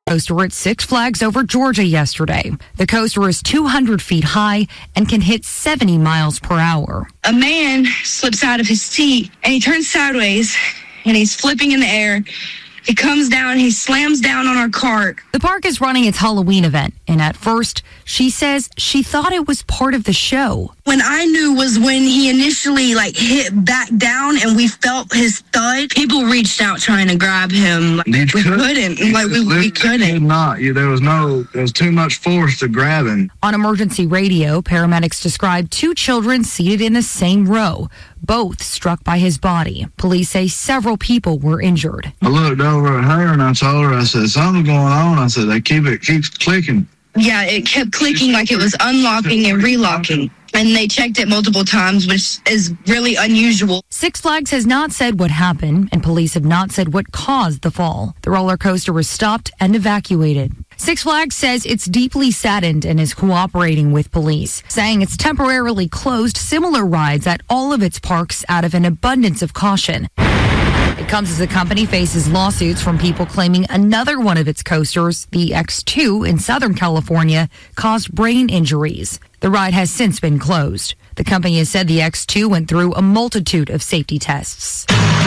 Coaster at Six Flags Over Georgia yesterday. The coaster is 200 feet high and can hit 70 miles per hour. A man slips out of his seat and he turns sideways and he's flipping in the air. He comes down, he slams down on our cart. The park is running its Halloween event, and at first, she says she thought it was part of the show. When I knew was when he initially hit back down and we felt his thud. People reached out trying to grab him. We couldn't. We couldn't. There was too much force to grab him. On emergency radio, paramedics described two children seated in the same row, both struck by his body. Police say several people were injured. I looked over at her and I told her, I said, something's going on. I said, it keeps clicking. Yeah, it kept clicking like it was unlocking and relocking. And they checked it multiple times, which is really unusual. Six Flags has not said what happened, and police have not said what caused the fall. The roller coaster was stopped and evacuated. Six Flags says it's deeply saddened and is cooperating with police, saying it's temporarily closed similar rides at all of its parks out of an abundance of caution. It comes as the company faces lawsuits from people claiming another one of its coasters, the X2 in Southern California, caused brain injuries. The ride has since been closed. The company has said the X2 went through a multitude of safety tests.